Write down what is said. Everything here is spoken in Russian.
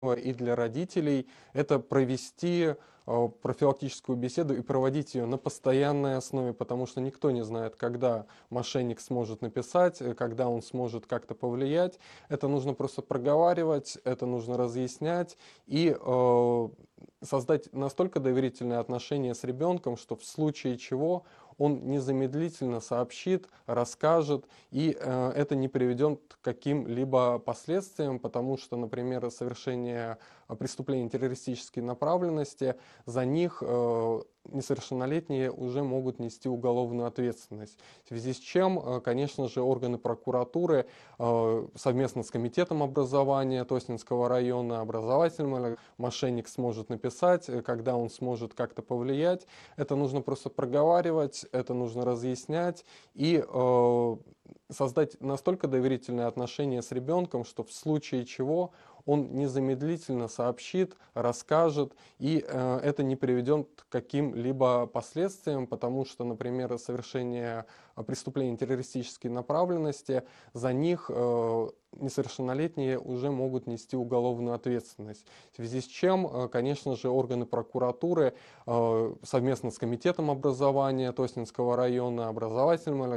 и для родителей — это провести профилактическую беседу и проводить ее на постоянной основе, потому что никто не знает, когда мошенник сможет написать, когда он сможет как-то повлиять. Это нужно просто проговаривать, это нужно разъяснять и создать настолько доверительные отношения с ребенком, что в случае чего он незамедлительно сообщит, расскажет, и это не приведет к каким-либо последствиям, потому что, например, совершение преступлений террористической направленности, за них несовершеннолетние уже могут нести уголовную ответственность. В связи с чем, конечно же, органы прокуратуры совместно с комитетом образования Тоснинского района, образовательным, мошенник сможет написать, когда он сможет как-то повлиять. Это нужно просто проговаривать, это нужно разъяснять и создать настолько доверительные отношения с ребенком, что в случае чего он незамедлительно сообщит, расскажет, и это не приведет к каким-либо последствиям, потому что, например, совершение преступлений террористической направленности, за них несовершеннолетние уже могут нести уголовную ответственность. В связи с чем, конечно же, органы прокуратуры совместно с комитетом образования Тоснинского района, образовательным